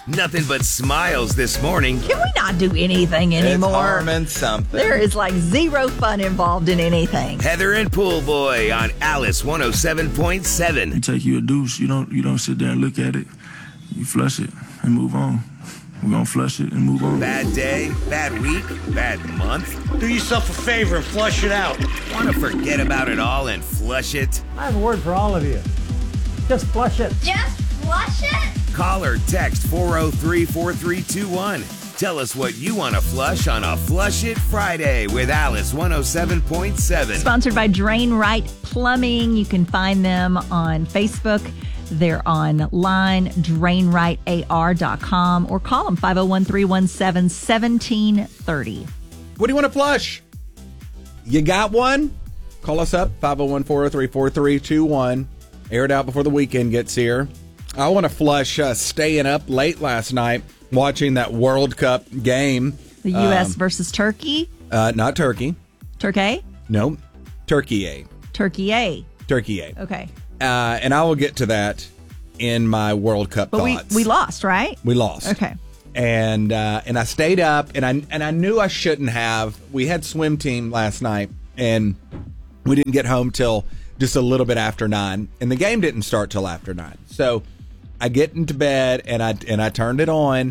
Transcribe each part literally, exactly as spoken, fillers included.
Nothing but smiles this morning. Can we not do anything anymore? It's harming something. There is like zero fun involved in anything. Heather and Pool Boy on Alice one oh seven point seven. You take you a douche. You don't. You don't sit there and look at it. You flush it and move on. We're gonna flush it and move on. Bad day, bad week, bad month. Do yourself a favor and flush it out. Want to forget about it all and flush it? I have a word for all of you. Just flush it. Just flush it? Call or text four oh three, four three two one. Tell us what you want to flush on a Flush It Friday with Alice one oh seven point seven. Sponsored by Drain Right Plumbing. You can find them on Facebook. They're online, drain right A R dot com, or call them five oh one, three one seven, one seven three oh. What do you want to flush? You got one? Call us up, five oh one, four oh three, four three two one. Air it out before the weekend gets here. I want to flush uh, staying up late last night watching that World Cup game. The U S Um, versus Turkey. Uh, not Turkey. Turkey? No, Turkey A. Turkey A. Turkey A. Okay. Uh, and I will get to that in my World Cup But we, thoughts. we lost, right? We lost. Okay. And uh, and I stayed up, and I and I knew I shouldn't have. We had swim team last night, and we didn't get home till just a little bit after nine, and the game didn't start till after nine. So I get into bed, and I and I turned it on,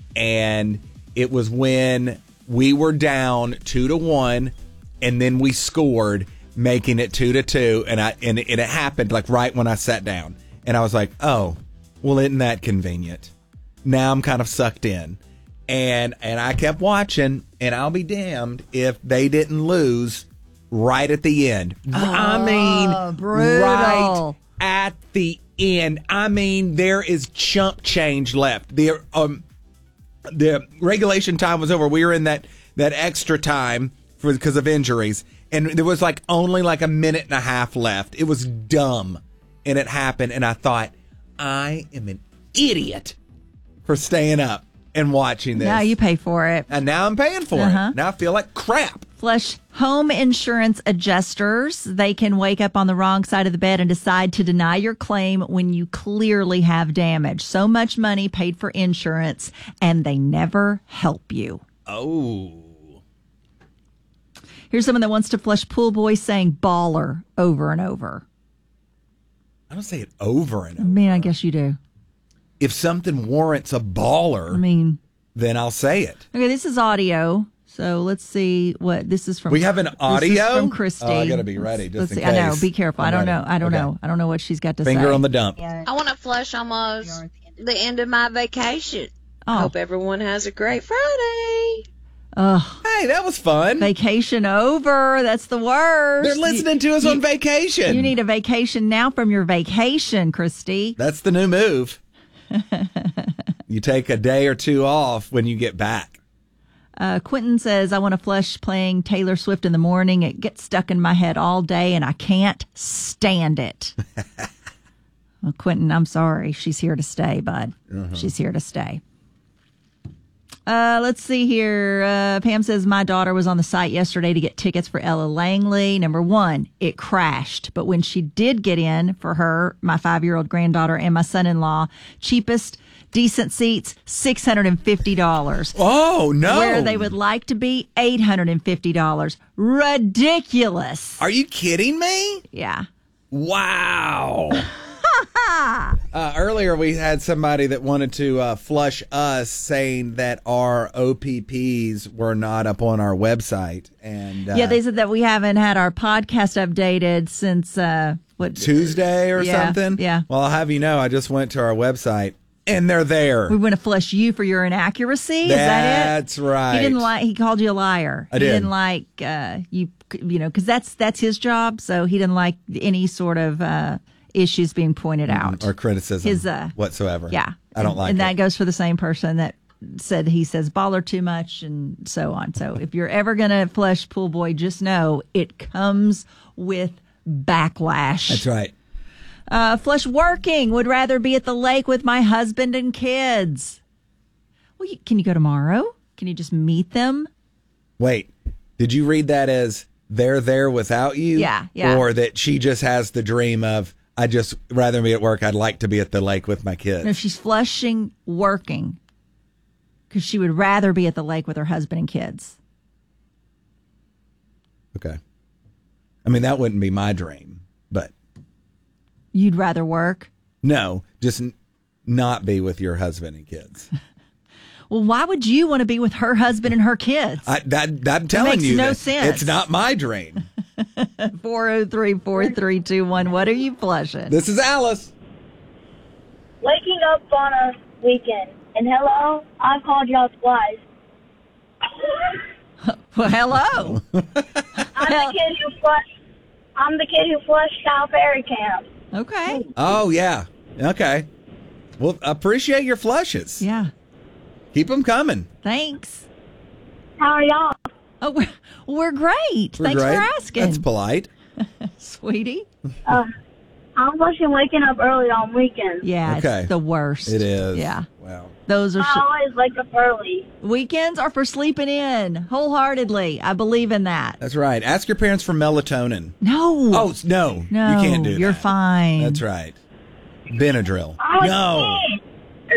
and it was when we were down two to one, and then we scored, making it two to two, and I and, and it happened like right when I sat down, and I was like, oh, well, isn't that convenient? Now I'm kind of sucked in, and and I kept watching, and I'll be damned if they didn't lose right at the end. Oh, I mean, brutal. right at the end. I mean, there is chump change left. The um, the regulation time was over. We were in that that extra time for because of injuries, and there was like only like a minute and a half left. It was dumb, and it happened, and I thought, I am an idiot for staying up and watching this. Now you pay for it. And now I'm paying for Uh-huh. it. Now I feel like crap. Flush home insurance adjusters. They can wake up on the wrong side of the bed and decide to deny your claim when you clearly have damage. So much money paid for insurance, and they never help you. Oh. Here's someone that wants to flush Pool Boy saying baller over and over. I don't say it over and I over. mean, I guess you do. If something warrants a baller, I mean, then I'll say it. okay, this is audio. So let's see what this is from. We have an audio? This is from Christy. Oh, I gotta be ready just Let's in see. I know. case. Be careful. I'm I don't ready. know. I don't Okay. know. I don't know what she's got to say. Finger on the dump. I want to flush almost the end of my vacation. Oh. Hope everyone has a great Friday. Ugh. Hey, that was fun. Vacation over. That's the worst. They're listening to us you, on vacation. You need a vacation now from your vacation, Christy. That's the new move. You take a day or two off when you get back. Uh, Quentin says, I want to flush playing Taylor Swift in the morning. It gets stuck in my head all day, and I can't stand it. Well, Quentin, I'm sorry. She's here to stay, bud. Uh-huh. She's here to stay. Uh, let's see here. Uh, Pam says, my daughter was on the site yesterday to get tickets for Ella Langley. Number one, it crashed. But when she did get in for her, my five-year-old granddaughter and my son-in-law, cheapest decent seats, six hundred fifty dollars. Oh, no. Where they would like to be, eight hundred fifty dollars. Ridiculous. Are you kidding me? Yeah. Wow. uh, earlier, we had somebody that wanted to uh, flush us saying that our O P Ps were not up on our website. And uh, Yeah, they said that we haven't had our podcast updated since, uh, what? Tuesday or Yeah, something? yeah. Well, I'll have you know, I just went to our website, and they're there. We want to flush you for your inaccuracy. Is that it? That's right. He didn't like. He called you a liar. I he did. didn't like uh, you. You know, because that's that's his job. So he didn't like any sort of uh, issues being pointed out or criticism His, uh, whatsoever. Yeah, I don't and, like and it. that goes for the same person that said he says baller too much and so on. So if you're ever gonna flush Pool Boy, just know it comes with backlash. That's right. Uh, flush working. Would rather be at the lake with my husband and kids. Well, you, can you go tomorrow? Can you just meet them? Wait, did you read that as they're there without you? Yeah, yeah. Or that she just has the dream of, I'd just rather than be at work. I'd like to be at the lake with my kids. No, she's flushing working because she would rather be at the lake with her husband and kids. Okay. I mean, that wouldn't be my dream, but. You'd rather work? No, just n- not be with your husband and kids. Well, why would you want to be with her husband and her kids? I, that, I'm telling makes you, no that sense. It's not my dream. four oh three, four three two one. What are you flushing? This is Alice. Waking up on a weekend. And hello, I called y'all twice. Well, hello. I'm the kid who flushed. I'm the kid who flushed Cal Ferry Camp. Okay. Oh, yeah. Okay. Well, appreciate your flushes. Yeah. Keep them coming. Thanks. How are y'all? Oh, we're, we're great. We're Thanks great. for asking. That's polite. Sweetie. Uh, I'm flushing waking up early on weekends. Yeah, Okay. it's the worst. It is. Yeah. Wow. Those are I always wake up early. weekends are for sleeping in wholeheartedly. I believe in that. That's right. Ask your parents for melatonin. No. Oh, no. no. You can't do that. You're fine. That's right. Benadryl. I'm No. a kid.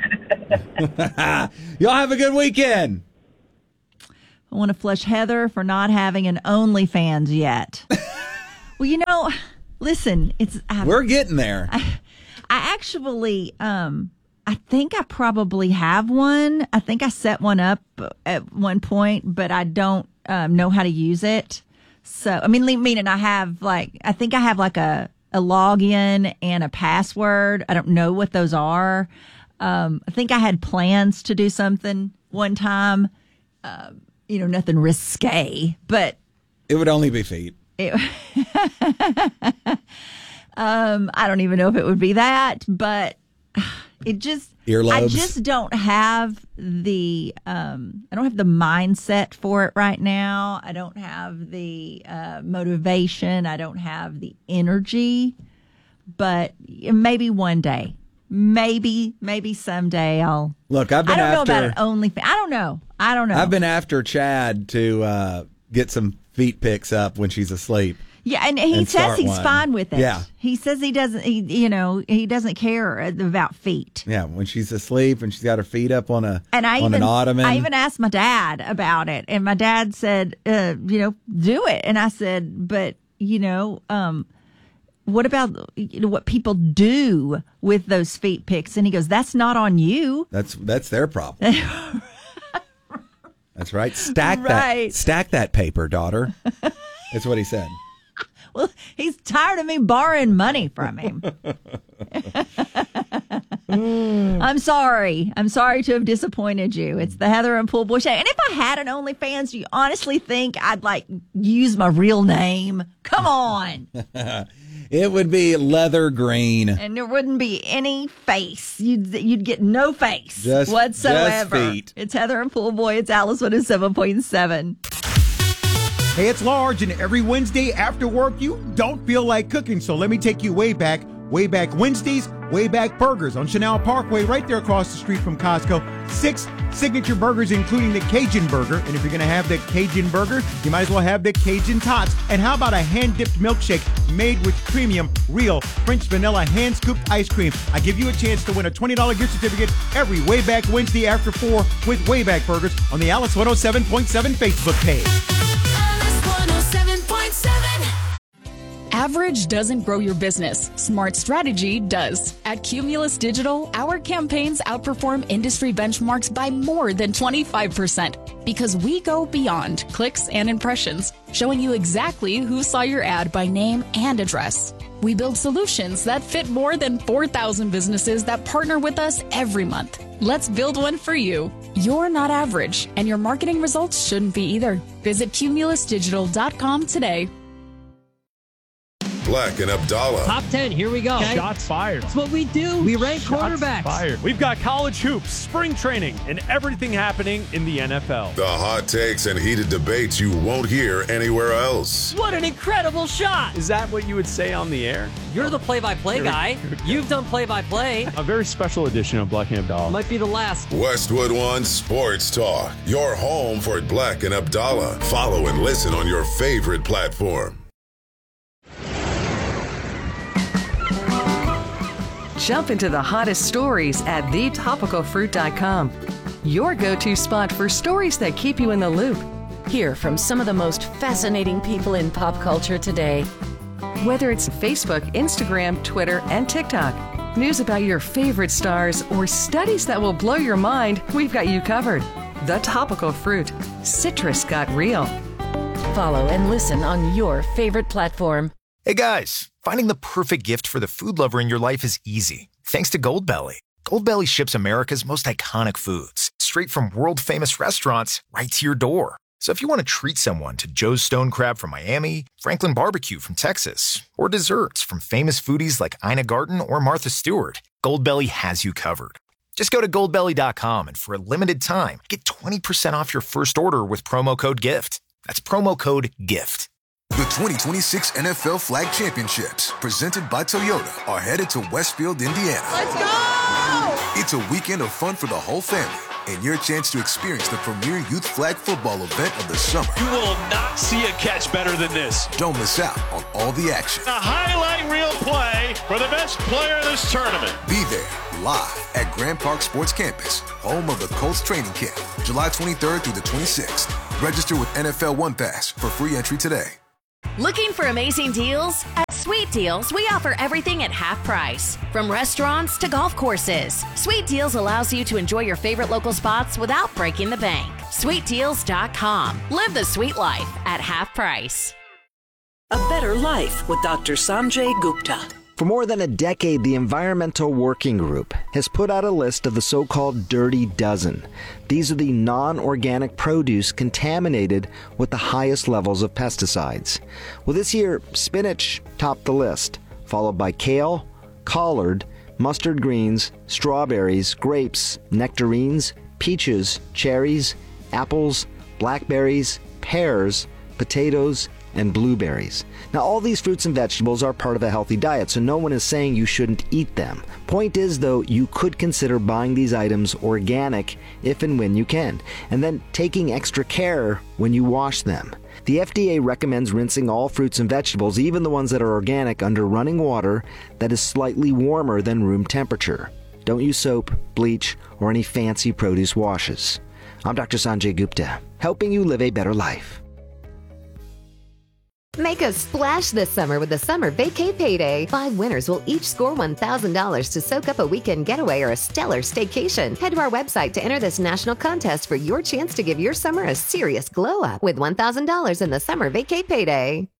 Y'all have a good weekend. I want to flush Heather for not having an OnlyFans yet. Well, you know, listen, it's I, We're getting there. I, I actually, um, I think I probably have one. I think I set one up at one point, but I don't um, know how to use it. So, I mean, meaning I have like, I think I have like a, a login and a password. I don't know what those are. Um, I think I had plans to do something one time. Uh, you know, nothing risque, but It would only be feet. it, um, I don't even know if it would be that, but it just, Earlobes. I just don't have the, um, I don't have the mindset for it right now. I don't have the uh, motivation. I don't have the energy, but maybe one day, maybe, maybe someday I'll. Look, I've been I don't after. know about an OnlyFans. I don't know. I don't know. I've been after Chad to uh, get some feet pics up when she's asleep. Yeah, and he and says start he's one. fine with it. Yeah. He says he doesn't, he, you know, he doesn't care about feet. Yeah, when she's asleep and she's got her feet up on a And I on even, an ottoman. I even asked my dad about it, and my dad said, uh, you know, do it. And I said, but you know, um, what about you know, what people do with those feet pics? And he goes, that's not on you. That's that's their problem. That's right. Stack Right. that stack that paper, daughter. That's what he said. Well, he's tired of me borrowing money from him. I'm sorry. I'm sorry to have disappointed you. It's the Heather and Pool Boy Show. And if I had an OnlyFans, do you honestly think I'd like use my real name? Come on. It would be leather green. And there wouldn't be any face. You'd you'd get no face Just- whatsoever. just feet. It's Heather and Pool Boy. It's Alice one oh seven point seven. Hey, it's Large, and every Wednesday after work, you don't feel like cooking, so let me take you way back. Way Back Wednesdays, Way Back Burgers on Chanel Parkway, right there across the street from Costco. Six signature burgers, including the Cajun Burger. And if you're going to have the Cajun Burger, you might as well have the Cajun Tots. And how about a hand-dipped milkshake made with premium, real French vanilla hand-scooped ice cream? I give you a chance to win a twenty dollars gift certificate every Way Back Wednesday after four with Way Back Burgers on the Alice one oh seven point seven Facebook page. Average doesn't grow your business. Smart strategy does. At Cumulus Digital, our campaigns outperform industry benchmarks by more than twenty-five percent because we go beyond clicks and impressions, showing you exactly who saw your ad by name and address. We build solutions that fit more than four thousand businesses that partner with us every month. Let's build one for you. You're not average, and your marketing results shouldn't be either. Visit cumulus digital dot com today. Black and Abdallah. Top ten, here we go. Okay. Shots fired. That's what we do. We rank Shots quarterbacks. Fired. We've got college hoops, spring training, and everything happening in the N F L. The hot takes and heated debates you won't hear anywhere else. What an incredible shot. Is that what you would say on the air? You're the play-by-play guy. You've done play-by-play. A very special edition of Black and Abdallah. Might be the last. Westwood One Sports Talk. Your home for Black and Abdallah. Follow and listen on your favorite platform. Jump into the hottest stories at the topical fruit dot com. Your go-to spot for stories that keep you in the loop. Hear from some of the most fascinating people in pop culture today. Whether it's Facebook, Instagram, Twitter, and TikTok, news about your favorite stars, or studies that will blow your mind, we've got you covered. The Topical Fruit. Citrus got real. Follow and listen on your favorite platform. Hey guys, finding the perfect gift for the food lover in your life is easy. Thanks to Goldbelly. Goldbelly ships America's most iconic foods straight from world-famous restaurants right to your door. So if you want to treat someone to Joe's Stone Crab from Miami, Franklin Barbecue from Texas, or desserts from famous foodies like Ina Garten or Martha Stewart, Goldbelly has you covered. Just go to goldbelly dot com and for a limited time, get twenty percent off your first order with promo code GIFT. That's promo code GIFT. The twenty twenty-six N F L Flag Championships, presented by Toyota, are headed to Westfield, Indiana. Let's go! It's a weekend of fun for the whole family and your chance to experience the premier youth flag football event of the summer. You will not see a catch better than this. Don't miss out on all the action. A highlight reel play for the best player of this tournament. Be there live at Grand Park Sports Campus, home of the Colts training camp, July twenty-third through the twenty-sixth. Register with N F L One Pass for free entry today. Looking for amazing deals? At Sweet Deals, we offer everything at half price. From restaurants to golf courses, Sweet Deals allows you to enjoy your favorite local spots without breaking the bank. sweet deals dot com. Live the sweet life at half price. A Better Life with Doctor Sanjay Gupta. For more than a decade, the Environmental Working Group has put out a list of the so-called Dirty Dozen. These are the non-organic produce contaminated with the highest levels of pesticides. Well, this year, spinach topped the list, followed by kale, collard, mustard greens, strawberries, grapes, nectarines, peaches, cherries, apples, blackberries, pears, potatoes, and blueberries. Now, all these fruits and vegetables are part of a healthy diet, so no one is saying you shouldn't eat them. Point is, though, you could consider buying these items organic if and when you can, and then taking extra care when you wash them. The F D A recommends rinsing all fruits and vegetables, even the ones that are organic, under running water that is slightly warmer than room temperature. Don't use soap, bleach, or any fancy produce washes. I'm Doctor Sanjay Gupta, helping you live a better life. Make a splash this summer with the Summer Vacay Payday. Five winners will each score one thousand dollars to soak up a weekend getaway or a stellar staycation. Head to our website to enter this national contest for your chance to give your summer a serious glow up with one thousand dollars in the Summer Vacay Payday.